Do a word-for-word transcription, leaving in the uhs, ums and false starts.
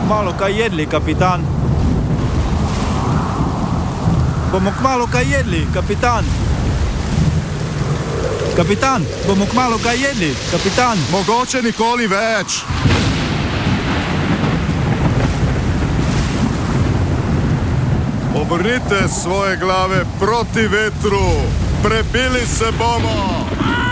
kmalu kaj jedli, kapitan. Bomo kmalu kaj jedli, kapitan. Kapitan, bomo kmalu kaj jedli, kapitan. Mogoče nikoli več. Obrnite svoje glave proti vetru. Prebili se bomo.